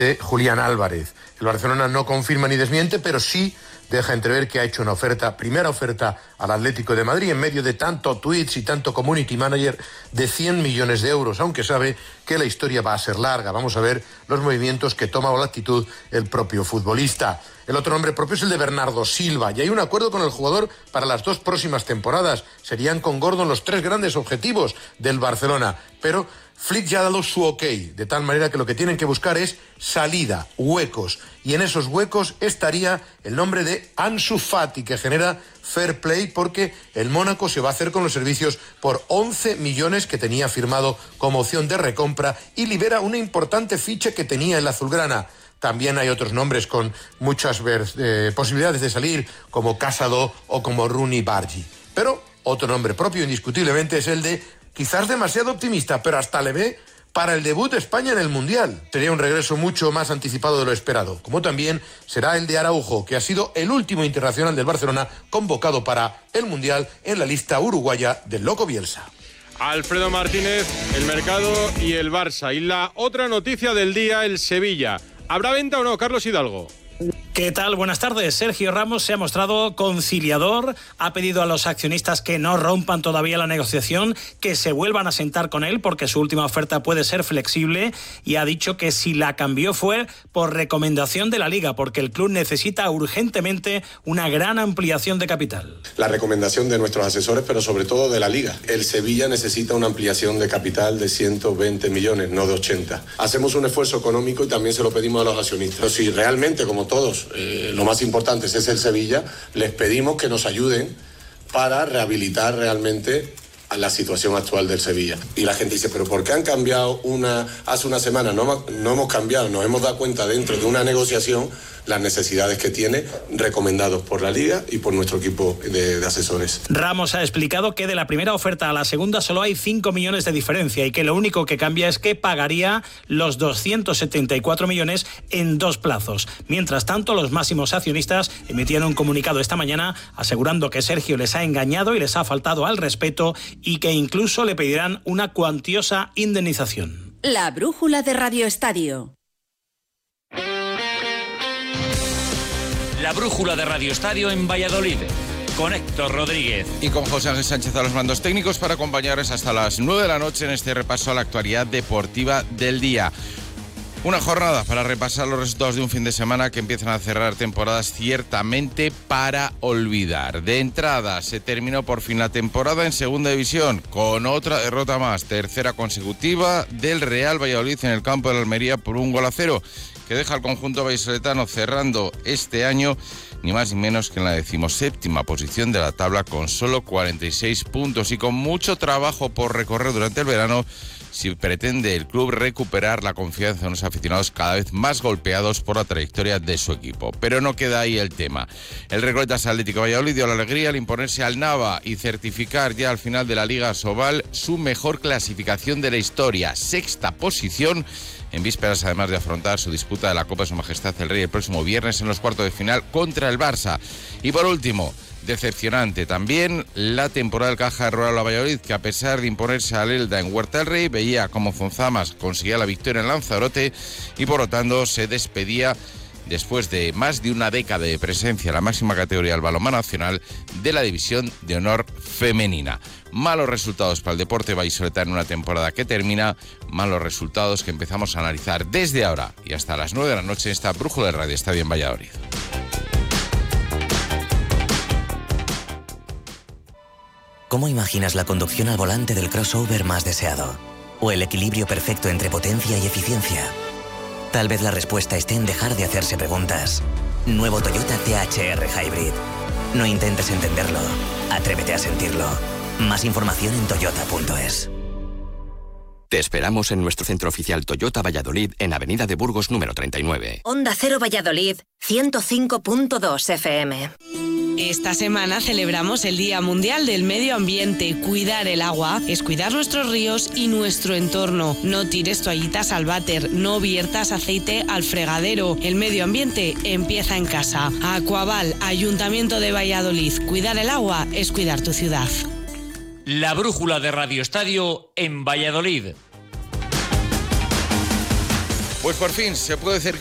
de Julián Álvarez. El Barcelona no confirma ni desmiente, pero sí deja entrever que ha hecho una primera oferta al Atlético de Madrid en medio de tanto tweets y tanto community manager de 100 millones de euros, aunque sabe que la historia va a ser larga. Vamos a ver los movimientos que toma o la actitud el propio futbolista. El otro nombre propio es el de Bernardo Silva, y hay un acuerdo con el jugador para las 2 próximas temporadas. Serían con Gordon los 3 grandes objetivos del Barcelona, pero Flick ya ha dado su ok, de tal manera que lo que tienen que buscar es salida, huecos, y en esos huecos estaría el nombre de Ansu Fati, que genera fair play porque el Mónaco se va a hacer con los servicios por 11 millones que tenía firmado como opción de recompra y libera una importante ficha que tenía el azulgrana. También hay otros nombres con muchas posibilidades de salir, como Casado o como Rooney Bargi. Pero otro nombre propio indiscutiblemente es el de, quizás demasiado optimista, pero hasta le ve para el debut de España en el Mundial. Sería un regreso mucho más anticipado de lo esperado, como también será el de Araujo, que ha sido el último internacional del Barcelona convocado para el Mundial en la lista uruguaya del Loco Bielsa. Alfredo Martínez, el mercado y el Barça. Y la otra noticia del día, el Sevilla. ¿Habrá venta o no, Carlos Hidalgo? ¿Qué tal? Buenas tardes. Sergio Ramos se ha mostrado conciliador, ha pedido a los accionistas que no rompan todavía la negociación, que se vuelvan a sentar con él porque su última oferta puede ser flexible, y ha dicho que si la cambió fue por recomendación de la Liga, porque el club necesita urgentemente una gran ampliación de capital. La recomendación de nuestros asesores, pero sobre todo de la Liga. El Sevilla necesita una ampliación de capital de 120 millones, no de 80. Hacemos un esfuerzo económico y también se lo pedimos a los accionistas. Pero si realmente, como todos, lo más importante es el Sevilla, les pedimos que nos ayuden para rehabilitar realmente a la situación actual del Sevilla. Y la gente dice, ¿pero por qué han cambiado hace una semana? No hemos cambiado, nos hemos dado cuenta dentro de una negociación las necesidades que tiene, recomendados por la Liga y por nuestro equipo de asesores. Ramos ha explicado que de la primera oferta a la segunda solo hay 5 millones de diferencia y que lo único que cambia es que pagaría los 274 millones en 2 plazos. Mientras tanto, los máximos accionistas emitieron un comunicado esta mañana asegurando que Sergio les ha engañado y les ha faltado al respeto y que incluso le pedirán una cuantiosa indemnización. La brújula de Radio Estadio. La brújula de Radio Estadio en Valladolid, con Héctor Rodríguez. Y con José Ángel Sánchez a los mandos técnicos para acompañarles hasta las 9 de la noche en este repaso a la actualidad deportiva del día. Una jornada para repasar los resultados de un fin de semana que empiezan a cerrar temporadas ciertamente para olvidar. De entrada, se terminó por fin la temporada en Segunda División con otra derrota más, tercera consecutiva del Real Valladolid en el campo de la Almería por 1-0, que deja al conjunto vallisoletano cerrando este año ni más ni menos que en la 17ª posición de la tabla con solo 46 puntos y con mucho trabajo por recorrer durante el verano si pretende el club recuperar la confianza de unos aficionados cada vez más golpeados por la trayectoria de su equipo. Pero no queda ahí el tema. El Recoletas Atlético de Valladolid dio la alegría al imponerse al Nava y certificar ya al final de la Liga Sobal su mejor clasificación de la historia, 6ª posición, en vísperas además de afrontar su disputa de la Copa de Su Majestad el Rey el próximo viernes en los cuartos de final contra el Barça. Y por último, decepcionante también la temporada del Caja Rural Valladolid, que a pesar de imponerse al Elda en Huerta del Rey, veía como Fonzamas conseguía la victoria en Lanzarote y por lo tanto se despedía después de más de una década de presencia en la máxima categoría del balonmano nacional de la División de Honor Femenina. Malos resultados para el deporte vallisoletano en una temporada que termina, malos resultados que empezamos a analizar desde ahora y hasta las 9 de la noche en esta brújula de Radio Estadio en Valladolid. ¿Cómo imaginas la conducción al volante del crossover más deseado? ¿O el equilibrio perfecto entre potencia y eficiencia? Tal vez la respuesta esté en dejar de hacerse preguntas. Nuevo Toyota THR Hybrid. No intentes entenderlo, atrévete a sentirlo. Más información en toyota.es. Te esperamos en nuestro centro oficial Toyota Valladolid en Avenida de Burgos número 39. Onda Cero Valladolid, 105.2 FM. Esta semana celebramos el Día Mundial del Medio Ambiente. Cuidar el agua es cuidar nuestros ríos y nuestro entorno. No tires toallitas al váter, no viertas aceite al fregadero. El medio ambiente empieza en casa. Aquaval, Ayuntamiento de Valladolid. Cuidar el agua es cuidar tu ciudad. La brújula de Radio Estadio en Valladolid. Pues por fin se puede decir